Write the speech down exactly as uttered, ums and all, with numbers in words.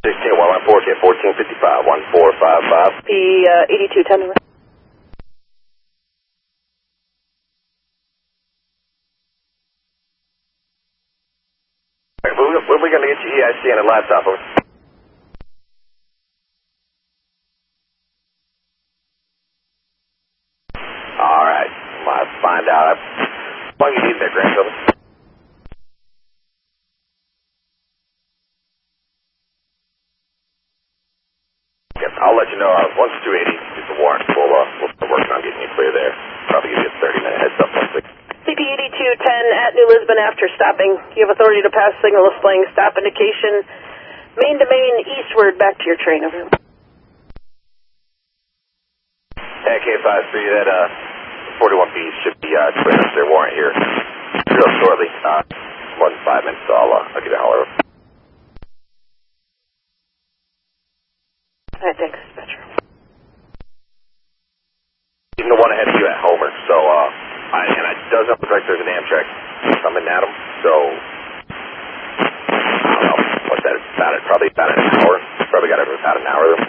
sixteen, one one four, get fourteen fifty-five, one four five five. P uh, eighty-two ten. Number. Right, when are we going to get your E I C and a laptop? Over? All right, I'll find out. How long you need there, grandchildren? Yep, I'll let you know. Uh, once two eighty is the warrant, we'll, uh, we'll start working on getting you clear there. Probably give you a thirty minute heads up once we... C P eighty-two ten at New Lisbon after stopping. You have authority to pass signal displaying stop indication. Main to main eastward back to your train. Over. Hey, K five three, that uh, forty-one B should be uh, clearing up their warrant here real shortly. Uh, more than five minutes, so I'll, uh, I'll give you a holler. Alright, thanks, dispatcher. Even the one ahead of you at Homer, so, uh, I, and it doesn't look like there's an Amtrak coming at them, so, I don't know, what's that, about it, probably about an hour, probably got about an hour of them.